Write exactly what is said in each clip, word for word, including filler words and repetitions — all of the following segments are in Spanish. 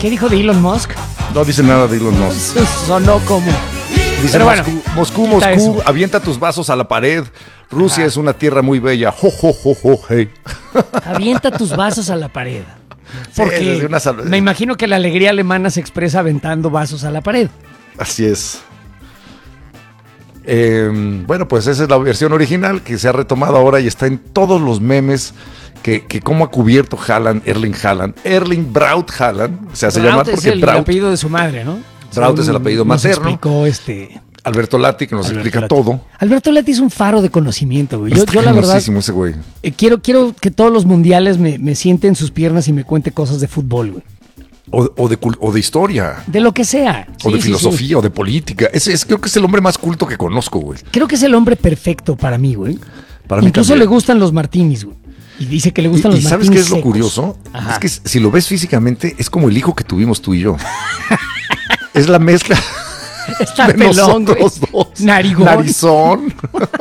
¿Qué dijo de Elon Musk? No dice nada de Elon Musk. Sonó como... Dice Pero bueno, Moscú, Moscú, Moscú, eso. avienta tus vasos a la pared. Rusia Ajá. es una tierra muy bella. Jo, jo, jo, jo, hey. Avienta tus vasos a la pared. Sí, Porque desde una sal- me imagino que la alegría alemana se expresa aventando vasos a la pared. Así es. Eh, bueno, pues esa es la versión original que se ha retomado ahora y está en todos los memes que, que cómo ha cubierto Haaland, Erling Haaland. Erling Braut Haaland, o sea, se Braut llama es porque el Braut, apellido de su madre, ¿no? Braut es el Según apellido nos materno. explicó este... Alberto Lati, que nos Alberto explica Lati. todo. Alberto Lati es un faro de conocimiento, güey. Yo, Está yo la verdad, cañosísimo ese güey. eh, quiero, quiero que todos los mundiales me, me siente en sus piernas y me cuente cosas de fútbol, güey. O, o, de, cul- o de historia. De lo que sea. O Sí, de sí, filosofía, sí. o de política. Ese es, creo que es el hombre más culto que conozco, güey. Creo que es el hombre perfecto para mí, güey. Para mí Incluso también. le gustan los martinis, güey. Y dice que le gustan Y, los y ¿sabes martinis qué es lo secos. curioso? Ajá. Es que si lo ves físicamente, es como el hijo que tuvimos tú y yo. Es la mezcla Está de pelón, güey. nosotros dos. Narigón. Narizón.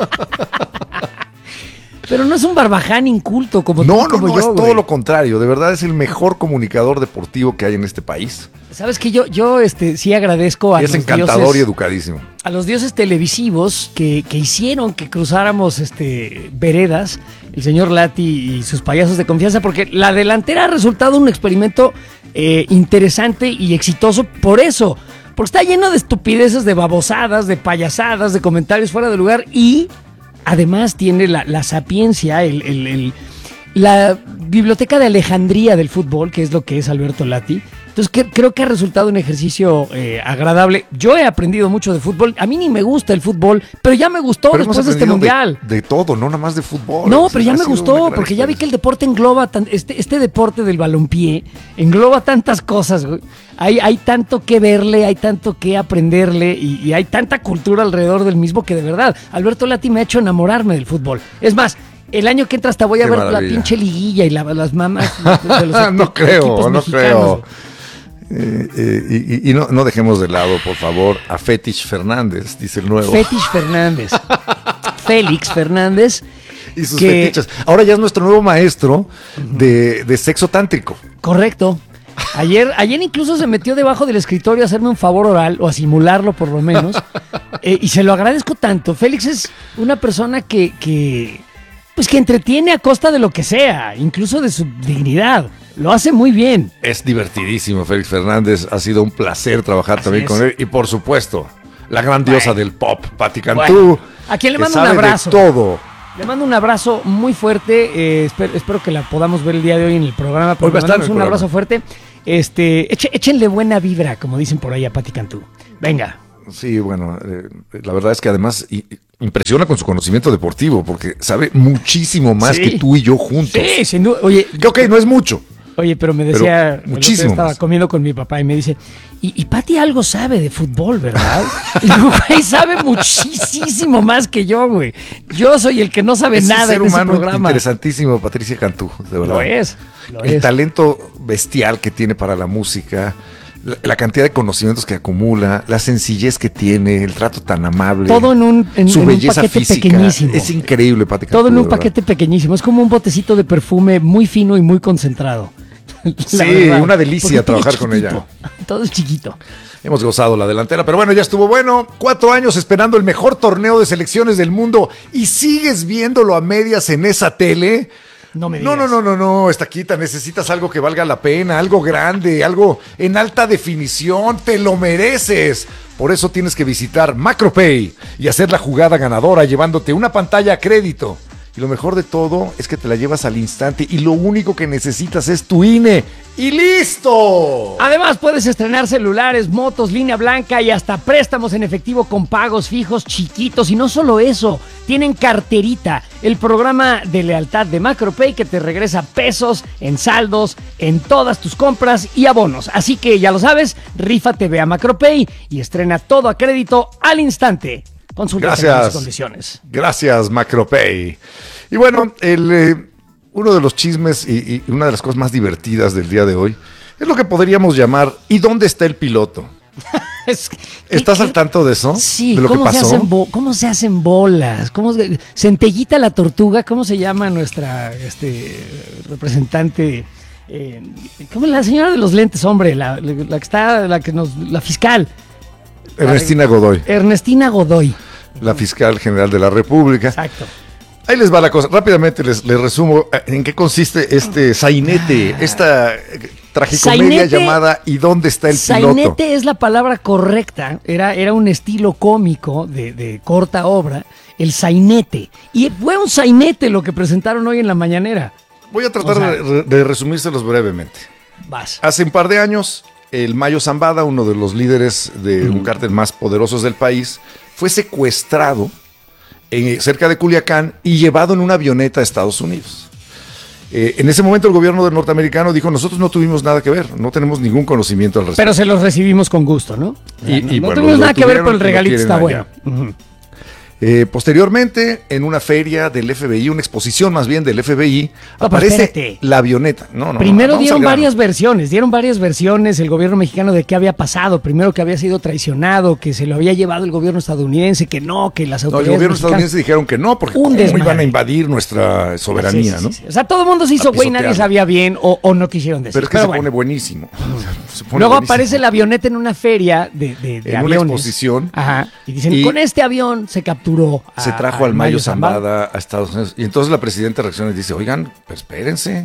Pero no es un barbaján inculto como No, tú, no, como no, yo, es todo güey. lo contrario. De verdad es el mejor comunicador deportivo que hay en este país. Sabes que yo, yo este, sí agradezco a Y es los encantador dioses, y educadísimo. a los dioses televisivos que, que hicieron que cruzáramos este, veredas, el señor Lati y sus payasos de confianza, porque la delantera ha resultado un experimento eh, interesante y exitoso por eso, porque está lleno de estupideces, de babosadas, de payasadas, de comentarios fuera de lugar y además tiene la, la sapiencia, el, el- el- la biblioteca de Alejandría del fútbol, que es lo que es Alberto Lati. Entonces que- creo que ha resultado un ejercicio eh, agradable. Yo he aprendido mucho de fútbol. A mí ni me gusta el fútbol, pero ya me gustó Pero hemos después de este aprendido mundial. De, de todo, no nada más de fútbol. No, O sea, pero ya ha me sido una gustó, gran porque ya vi que el experiencia. deporte engloba, tan- este, este deporte del balompié engloba tantas cosas, güey. Hay, hay tanto que verle, hay tanto que aprenderle y, y hay tanta cultura alrededor del mismo que de verdad, Alberto Lati me ha hecho enamorarme del fútbol. Es más, el año que entra hasta voy a Qué ver la maravilla. pinche liguilla y la- las mamás de los No creo, equipos no mexicanos, creo. güey. Eh, eh, y y no, no dejemos de lado, por favor, a Fetish Fernández, dice el nuevo. Fetish Fernández. Félix Fernández. Y sus que- fetiches. Ahora ya es nuestro nuevo maestro de, de sexo tántrico. Correcto. Ayer, ayer incluso se metió debajo del escritorio a hacerme un favor oral, o a simularlo por lo menos, eh, y se lo agradezco tanto. Félix es una persona que, que, pues que entretiene a costa de lo que sea, incluso de su dignidad. Lo hace muy bien. Es divertidísimo, Félix Fernández. Ha sido un placer trabajar Así también es. con él. Y por supuesto, la gran diosa Bueno. del pop, Pati Cantú. Bueno, a quien le que mando un sabe de abrazo. todo. Le mando un abrazo muy fuerte. eh, espero, espero que la podamos ver el día de hoy en el programa. Pero Hoy va a le estar en mandamos el un programa. abrazo fuerte. Este, eche- échenle buena vibra, como dicen por ahí a Pati Cantú. Venga. Sí, bueno, eh, la verdad es que además i- impresiona con su conocimiento deportivo, porque sabe muchísimo más Sí. que tú y yo juntos. Sí, sin duda. Oye, Que ok, no es mucho. Oye, pero me Pero decía, el otro día muchísimo estaba más. comiendo con mi papá y me dice, y, y Pati algo sabe de fútbol, ¿verdad? Y digo, güey, sabe muchísimo más que yo, güey. Yo soy el que no sabe Es un nada ser en ese humano programa. interesantísimo, Patricia Cantú, de verdad. Lo es, lo El es. talento bestial que tiene para la música, la, la cantidad de conocimientos que acumula, la sencillez que tiene, el trato tan amable. Todo en un, en, su en un belleza paquete física. pequeñísimo. Es increíble, Pati Cantú. Todo en un de verdad. paquete pequeñísimo. Es como un botecito de perfume muy fino y muy concentrado. La Sí, verdad. una delicia Porque trabajar todo con ella. chiquito. Todo es chiquito. Hemos gozado la delantera, pero bueno, ya estuvo bueno. Cuatro años esperando el mejor torneo de selecciones del mundo y sigues viéndolo a medias en esa tele. No me No, digas. no, no, no, no, Estaquita, necesitas algo que valga la pena, algo grande, algo en alta definición, te lo mereces. Por eso tienes que visitar MacroPay y hacer la jugada ganadora llevándote una pantalla a crédito. Y lo mejor de todo es que te la llevas al instante y lo único que necesitas es tu I N E. ¡Y listo! Además, puedes estrenar celulares, motos, línea blanca y hasta préstamos en efectivo con pagos fijos chiquitos. Y no solo eso, tienen Carterita, el programa de lealtad de MacroPay que te regresa pesos en saldos, en todas tus compras y abonos. Así que ya lo sabes, rífate, ve a MacroPay y estrena todo a crédito al instante. Consulta Gracias. términos y condiciones. Gracias, MacroPay. Y bueno, el, eh, uno de los chismes y, y una de las cosas más divertidas del día de hoy es lo que podríamos llamar ¿y dónde está el piloto? Es- ¿Estás ¿qué- al tanto de eso? Sí, ¿De lo que ¿cómo, se pasó? hacen bo- ¿cómo se hacen bolas? ¿Cómo se- Centellita la tortuga? ¿Cómo se llama nuestra este, representante eh, ¿cómo es la señora de los lentes, hombre? La, la, la que está, la que nos, la fiscal. Ernestina Godoy. Ernestina Godoy. La fiscal general de la República. Exacto. Ahí les va la cosa. Rápidamente les, les resumo en qué consiste este sainete, esta tragicomedia Sainete, llamada ¿Y dónde está el piloto? Sainete es la palabra correcta. Era, era un estilo cómico de, de corta obra. El sainete. Y fue un sainete lo que presentaron hoy en la mañanera. Voy a tratar O sea, de, de resumírselos brevemente. Vas. Hace un par de años, el Mayo Zambada, uno de los líderes de un cártel más poderosos del país, fue secuestrado en, cerca de Culiacán y llevado en una avioneta a Estados Unidos. Eh, en ese momento el gobierno norteamericano dijo, nosotros no tuvimos nada que ver, no tenemos ningún conocimiento al respecto. Pero se los recibimos con gusto, ¿no? Y, no y no bueno, tuvimos lo nada que ver, tuvieron pero el y lo regalito quieren está allá. bueno. Ujú. Eh, posteriormente, en una feria del F B I, una exposición más bien del F B I, No, aparece espérate. la avioneta. No, no, Primero no, dieron al grano. varias versiones, dieron varias versiones el gobierno mexicano de qué había pasado. Primero que había sido traicionado, que se lo había llevado el gobierno estadounidense, que no, que las No, el autoridades gobierno mexicanas... estadounidense dijeron que no, porque Un cómo desmadre. iban a invadir nuestra soberanía, Sí, sí, ¿no? sí, sí. O sea, todo el mundo se hizo A güey, nadie pisotearlo. sabía bien o, o no quisieron decir. Pero es que Pero se bueno. pone buenísimo. Se pone Luego buenísimo. aparece la avioneta en una feria de, de, de En una aviones. exposición. Ajá. Y dicen, Y con este avión se capturó a- Se trajo al Mayo Zambada. Zambada a Estados Unidos. Y entonces la presidenta reacciona y dice, oigan, pues espérense.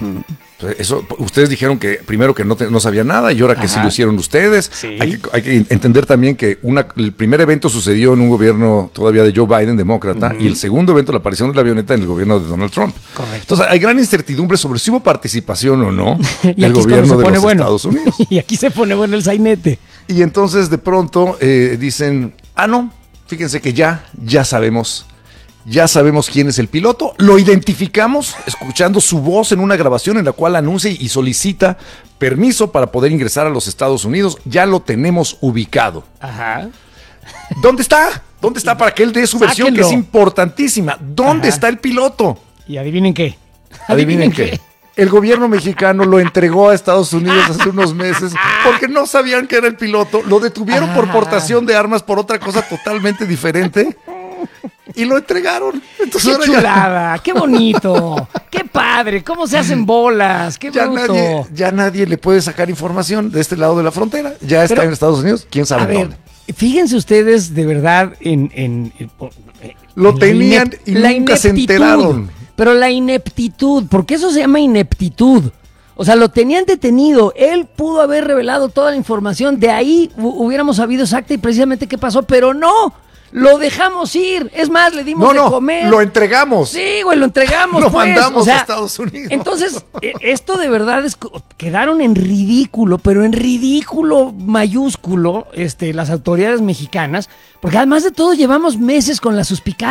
Pues eso, ustedes dijeron que primero que no, te- no sabía nada y ahora que sí Ajá. lo hicieron ustedes. Sí. Hay, que, hay que entender también que una, el primer evento sucedió en un gobierno todavía de Joe Biden, demócrata, y el segundo evento, la aparición de la avioneta, en el gobierno de Donald Trump. Correcto. Entonces hay gran incertidumbre sobre si hubo participación o no Y del aquí es cuando gobierno se de pone los bueno. Estados Unidos. Y aquí se pone bueno el sainete. Y entonces de pronto eh, dicen, ah, no, fíjense que ya, ya sabemos, ya sabemos quién es el piloto. Lo identificamos escuchando su voz en una grabación en la cual anuncia y solicita permiso para poder ingresar a los Estados Unidos. Ya lo tenemos ubicado. Ajá. ¿Dónde está? ¿Dónde está para que él dé su versión, que Sáquenlo. es importantísima? ¿Dónde Ajá. está el piloto? Y adivinen qué. Adivinen qué. El gobierno mexicano lo entregó a Estados Unidos hace unos meses porque no sabían que era el piloto. Lo detuvieron por Ah. portación de armas por otra cosa totalmente diferente y lo entregaron. Entonces ¡Qué ahora ya, chulada! ¡Qué bonito! ¡Qué padre! ¿Cómo se hacen bolas? ¡Qué ya bruto! nadie, ya nadie le puede sacar información de este lado de la frontera. Ya está Pero, en Estados Unidos. ¿Quién sabe A ver, dónde? fíjense ustedes de verdad en... en- en- en Lo la tenían inep- y la nunca se ineptitud. enteraron. Pero la ineptitud, porque eso se llama ineptitud. O sea, lo tenían detenido. Él pudo haber revelado toda la información. De ahí hu- hubiéramos sabido exacta y precisamente qué pasó, pero no. Lo dejamos ir. Es más, le dimos No, de no, comer. lo entregamos. Sí, güey, lo entregamos. Lo pues. mandamos O sea, a Estados Unidos. Entonces, eh, esto de verdad es, co- quedaron en ridículo, pero en ridículo mayúsculo, este, las autoridades mexicanas, porque además de todo llevamos meses con la suspicacia.